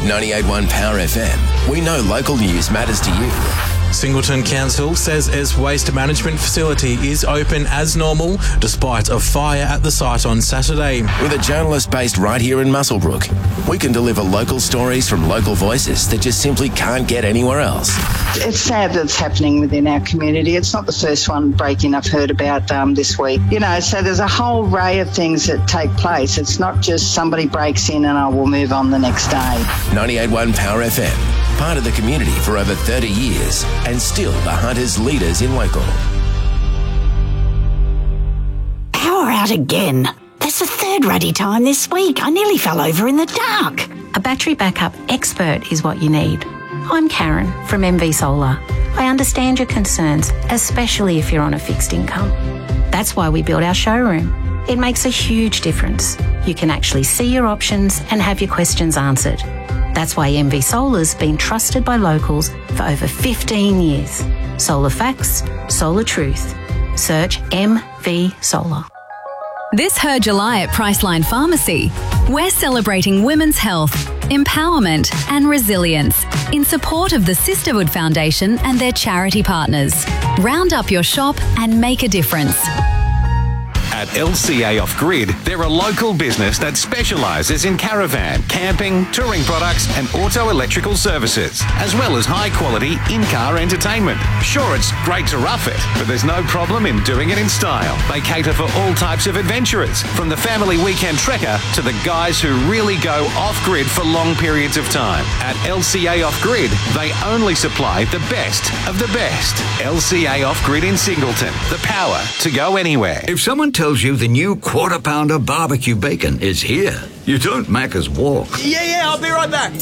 At 98.1 Power FM, we know local news matters to you. Singleton Council says its waste management facility is open as normal despite a fire at the site on Saturday. With a journalist based right here in Muswellbrook, we can deliver local stories from local voices that just simply can't get anywhere else. It's sad that it's happening within our community. It's not the first one break-in I've heard about this week. So there's a whole array of things that take place. It's not just somebody breaks in and I will move on the next day. 98.1 Power FM, part of the community for over 30 years and still the Hunters leaders in local. Power out again. That's the third ruddy time this week. I nearly fell over in the dark. A battery backup expert is what you need. I'm Karen from MV Solar. I understand your concerns, especially if you're on a fixed income. That's why we built our showroom. It makes a huge difference. You can actually see your options and have your questions answered. That's why MV Solar's been trusted by locals for over 15 years. Solar facts, solar truth. Search MV Solar. This Her July at Priceline Pharmacy, we're celebrating women's health, empowerment and resilience in support of the Sisterhood Foundation and their charity partners. Round up your shop and make a difference. At LCA Off Grid, they're a local business that specialises in caravan, camping, touring products and auto electrical services, as well as high-quality in-car entertainment. Sure, it's great to rough it, but there's no problem in doing it in style. They cater for all types of adventurers, from the family weekend trekker to the guys who really go off-grid for long periods of time. At LCA Off Grid, they only supply the best of the best. LCA Off Grid in Singleton, the power to go anywhere. If someone tells you the new Quarter Pounder barbecue bacon is here, you don't Macca's walk. Yeah, I'll be right back.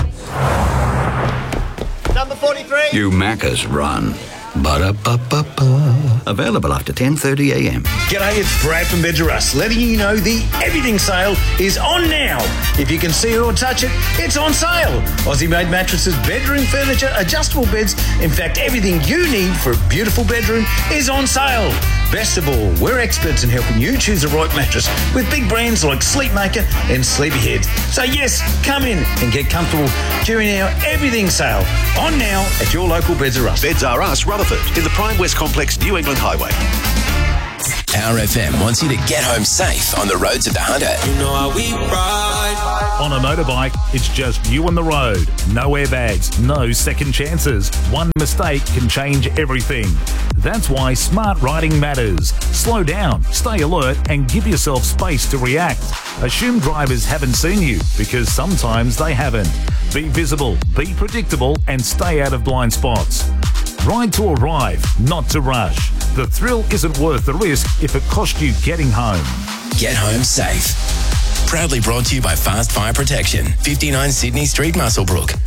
Number 43. You Macca's run. Ba-da-ba-ba-ba. Available after 10:30 a.m. G'day, it's Brad from Beds R Us, letting you know the Everything sale is on now. If you can see it or touch it, it's on sale. Aussie-made mattresses, bedroom furniture, adjustable beds. In fact, everything you need for a beautiful bedroom is on sale. Best of all, we're experts in helping you choose the right mattress with big brands like Sleepmaker and Sleepyhead. So yes, come in and get comfortable during our Everything sale. On now at your local Beds R Us. Beds R Us, Rutherford, in the Prime West Complex, New England Highway. Power FM wants you to get home safe on the roads of the Hunter. You know how we ride. On a motorbike, it's just you on the road. No airbags, no second chances. One mistake can change everything. That's why smart riding matters. Slow down, stay alert, and give yourself space to react. Assume drivers haven't seen you, because sometimes they haven't. Be visible, be predictable, and stay out of blind spots. Ride to arrive, not to rush. The thrill isn't worth the risk if it costs you getting home. Get home safe. Proudly brought to you by Fast Fire Protection, 59 Sydney Street, Muswellbrook.